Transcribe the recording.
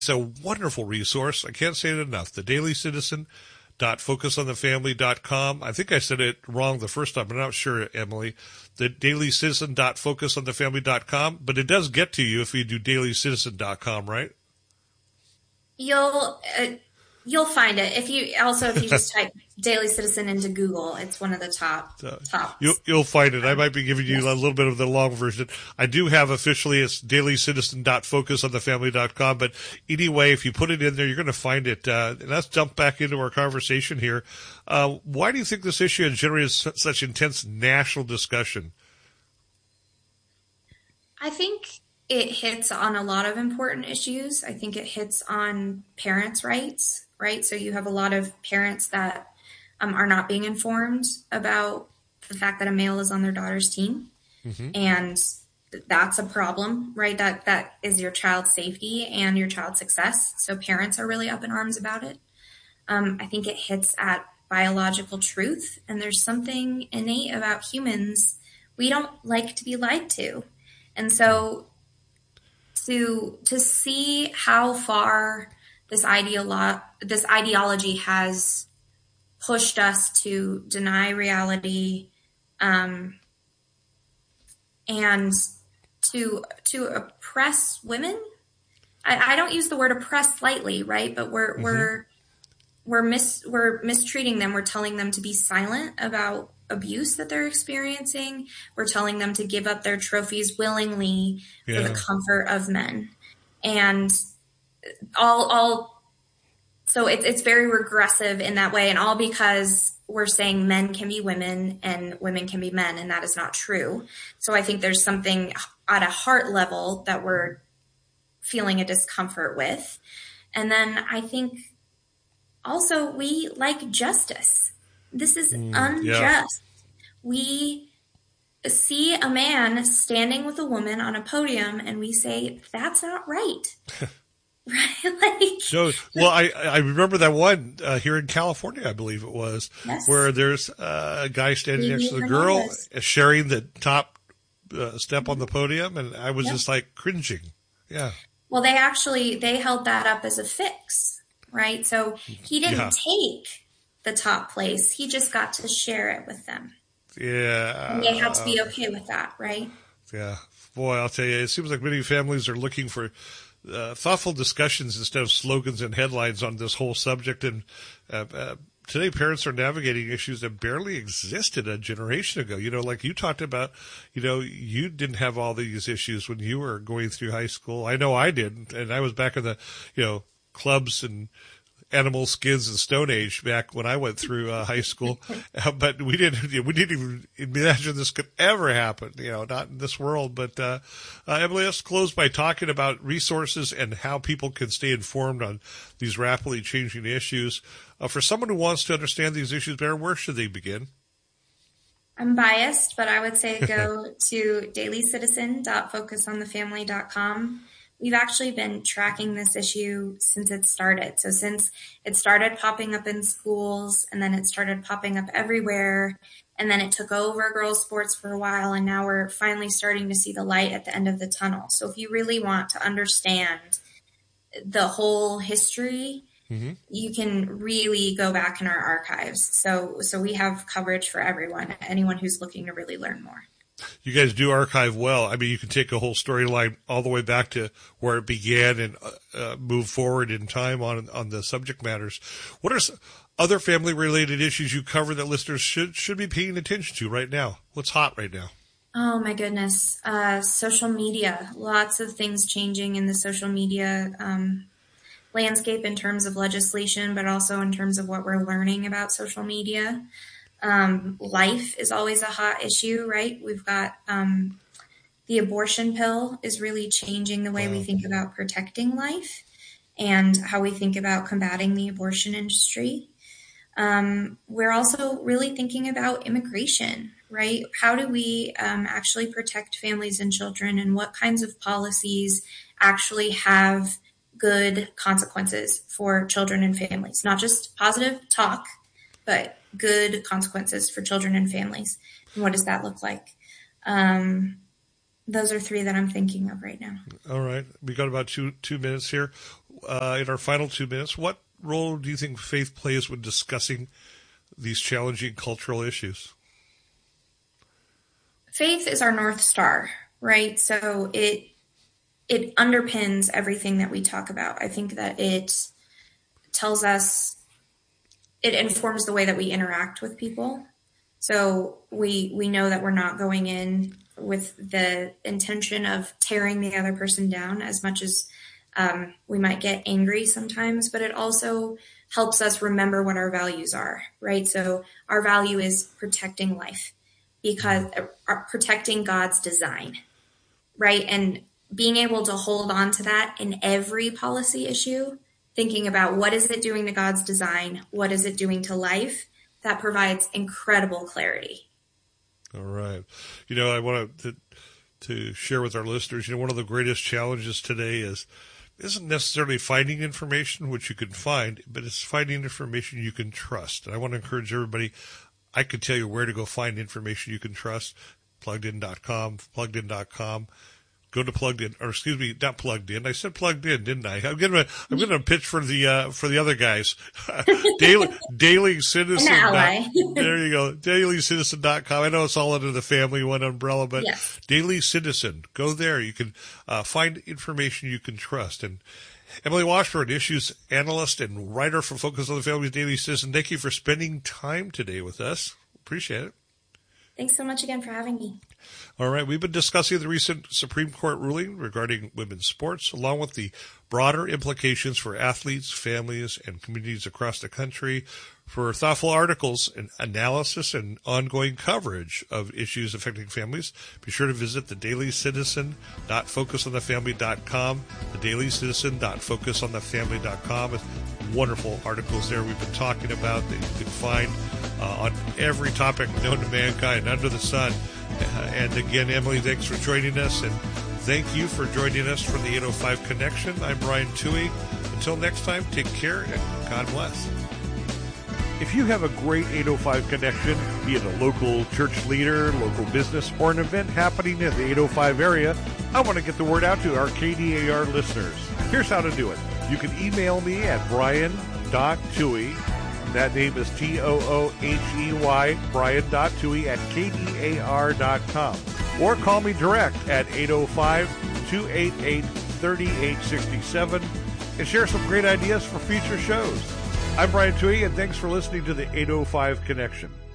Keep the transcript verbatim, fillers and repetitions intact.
It's a wonderful resource. I can't say it enough. The Daily Citizen dot focus on the family dot com. I think I said it wrong the first time. I'm not sure, Emily. The Daily Citizen dot focus on the family dot com, but it does get to you if you do Daily Citizen dot com, right? You'll uh, you'll find it if you also if you just type Daily Citizen into Google. It's one of the top uh, top. You'll, you'll find it. I might be giving you yes. a little bit of the long version. I do have officially it's Daily Citizen dot focus on the family dot com, but anyway, if you put it in there, you're going to find it. Uh, and let's jump back into our conversation here. Uh, why do you think this issue has generated such intense national discussion? I think it hits on a lot of important issues. I think it hits on parents' rights, right? So you have a lot of parents that um, are not being informed about the fact that a male is on their daughter's team. Mm-hmm. And that's a problem, right? That that is your child's safety and your child's success. So parents are really up in arms about it. Um, I think it hits at biological truth. And there's something innate about humans. We don't like to be lied to. And so to to see how far this ideolo- this ideology has pushed us to deny reality, um, and to to oppress women. I, I don't use the word oppress lightly, right? But we're mm-hmm. we're we're mis we're mistreating them. We're telling them to be silent about abuse that they're experiencing. We're telling them to give up their trophies willingly yeah. for the comfort of men, and all all. So it's it's very regressive in that way, and all because we're saying men can be women and women can be men, and that is not true. So I think there's something at a heart level that we're feeling a discomfort with, and then I think also we like justice. This is mm, unjust. Yeah. We see a man standing with a woman on a podium and we say, that's not right. Right? Like, so, well, I, I remember that one uh, here in California, I believe it was, yes. where there's uh, a guy standing next to the girl sharing the top uh, step on the podium. And I was yep. just like cringing. Yeah. Well, they actually, they held that up as a fix, right? So he didn't yeah. take the top place. He just got to share it with them. Yeah. And they have to be okay with that, right? Yeah. Boy, I'll tell you, it seems like many families are looking for uh, thoughtful discussions instead of slogans and headlines on this whole subject. And uh, uh, today parents are navigating issues that barely existed a generation ago. You know, like you talked about, you know, you didn't have all these issues when you were going through high school. I know I didn't. And I was back in the, you know, clubs and animal skins and Stone Age back when I went through uh, high school, uh, but we didn't we didn't even imagine this could ever happen. You know, not in this world. But uh, uh, Emily, let's close by talking about resources and how people can stay informed on these rapidly changing issues. Uh, for someone who wants to understand these issues better, where should they begin? I'm biased, but I would say go to Daily Citizen dot focus on the family dot com. We've actually been tracking this issue since it started. So since it started popping up in schools and then it started popping up everywhere and then it took over girls' sports for a while and now we're finally starting to see the light at the end of the tunnel. So if you really want to understand the whole history, mm-hmm. you can really go back in our archives. So, so we have coverage for everyone, anyone who's looking to really learn more. You guys do archive well. I mean, you can take a whole storyline all the way back to where it began and uh, move forward in time on on the subject matters. What are some other family-related issues you cover that listeners should should be paying attention to right now? What's hot right now? Oh, my goodness. Uh, social media. Lots of things changing in the social media um, landscape in terms of legislation, but also in terms of what we're learning about social media. Um, life is always a hot issue, right? We've got um, the abortion pill is really changing the way wow. we think about protecting life and how we think about combating the abortion industry. Um, we're also really thinking about immigration, right? How do we um, actually protect families and children, and what kinds of policies actually have good consequences for children and families? Not just positive talk, but good consequences for children and families. And what does that look like? Um, those are three that I'm thinking of right now. All right. We got about two two minutes here. uh, in our final two minutes, what role do you think faith plays when discussing these challenging cultural issues? Faith is our North Star, right? So it it underpins everything that we talk about. I think that it tells us, it informs the way that we interact with people. So we we know that we're not going in with the intention of tearing the other person down, as much as um, we might get angry sometimes, but it also helps us remember what our values are, right? So our value is protecting life, because uh, protecting God's design, right? And being able to hold on to that in every policy issue, thinking about what is it doing to God's design? What is it doing to life? That provides incredible clarity. All right. You know, I want to, to share with our listeners, you know, one of the greatest challenges today is, isn't necessarily finding information, which you can find, but it's finding information you can trust. And I want to encourage everybody, I could tell you where to go find information you can trust, plugged in dot com, plugged in dot com. Go to Plugged In, or excuse me, not Plugged In. I said Plugged In, didn't I? I'm getting a, I'm getting a pitch for the uh, for the other guys. Daily Daily Citizen. An ally. There you go. Daily Citizen dot com. I know it's all under the family one umbrella, but yes. Daily Citizen. Go there. You can uh, find information you can trust. And Emily Washburn, issues analyst and writer for Focus on the Family's Daily Citizen. Thank you for spending time today with us. Appreciate it. Thanks so much again for having me. All right, we've been discussing the recent Supreme Court ruling regarding women's sports, along with the broader implications for athletes, families, and communities across the country. For thoughtful articles and analysis and ongoing coverage of issues affecting families, be sure to visit the daily citizen dot focus on the family dot com, the daily citizen dot focus on the family dot com. Wonderful articles there we've been talking about that you can find uh, on every topic known to mankind under the sun. Uh, and again, Emily, thanks for joining us, and thank you for joining us for the eight oh five Connection. I'm Brian Tuohy. Until next time, take care and God bless. If you have a great eight oh five connection, be it a local church leader, local business, or an event happening in the eight oh five area, I want to get the word out to our K D A R listeners. Here's how to do it. You can email me at brian dot tuohy. That name is T O O H E Y, brian dot tuohy at K D A R dot com. Or call me direct at eight oh five, two eight eight, three eight six seven and share some great ideas for future shows. I'm Brian Tuohy, and thanks for listening to the eight oh five Connection.